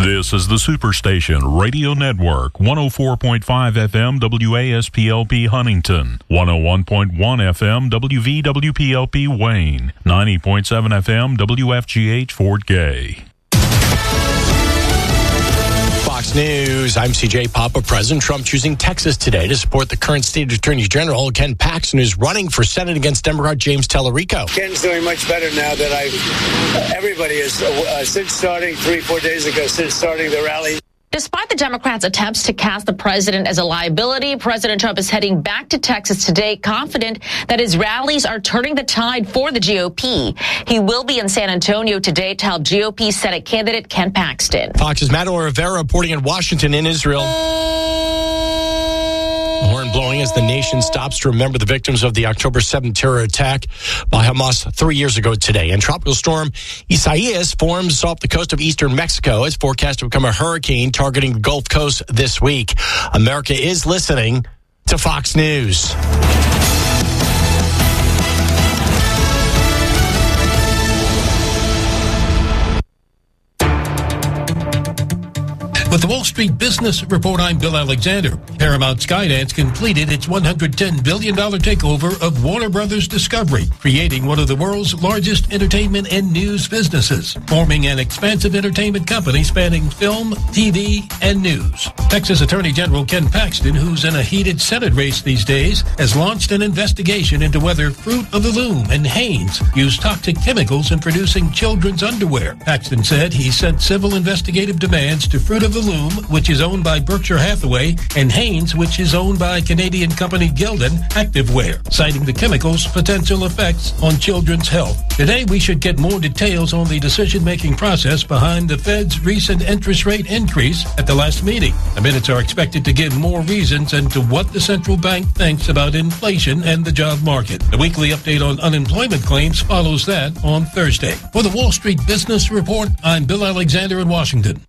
This is the Superstation Radio Network, 104.5 FM WASPLP Huntington, 101.1 FM WVWPLP Wayne, 90.7 FM WFGH Fort Gay. Fox News, I'm CJ Papa. President Trump choosing Texas today to support the current state attorney general, Ken Paxton, who's running for Senate against Democrat James Tallarico. Ken's doing much better now that everybody is, since starting 3-4 days ago, since starting the rally. Despite the Democrats' attempts to cast the president as a liability, President Trump is heading back to Texas today, confident that his rallies are turning the tide for the GOP. He will be in San Antonio today to help GOP Senate candidate Ken Paxton. Fox's Madeline Rivera reporting in Washington in Israel. Horn blowing as the nation stops to remember the victims of the October 7th terror attack by Hamas 3 years ago today. And tropical storm Isaias forms off the coast of eastern Mexico. It's forecast to become a hurricane targeting the Gulf Coast this week. America is listening to Fox News. With the Wall Street Business Report, I'm Bill Alexander. Paramount Skydance completed its $110 billion takeover of Warner Brothers Discovery, creating one of the world's largest entertainment and news businesses, forming an expansive entertainment company spanning film, TV, and news. Texas Attorney General Ken Paxton, who's in a heated Senate race these days, has launched an investigation into whether Fruit of the Loom and Hanes used toxic chemicals in producing children's underwear. Paxton said he sent civil investigative demands to Fruit of the Loom, which is owned by Berkshire Hathaway, and Hanes, which is owned by Canadian company Gildan Activewear, citing the chemicals' potential effects on children's health. Today, we should get more details on the decision-making process behind the Fed's recent interest rate increase at the last meeting. The minutes are expected to give more reasons into what the central bank thinks about inflation and the job market. The weekly update on unemployment claims follows that on Thursday. For the Wall Street Business Report, I'm Bill Alexander in Washington.